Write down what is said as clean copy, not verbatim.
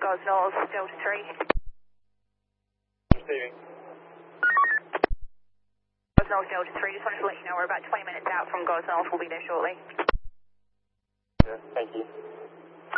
Gosnells, Delta 3. Receiving. Gosnells, Delta 3, just wanted to let you know we're about 20 minutes out from Gosnells. We'll be there shortly. Yeah, thank you.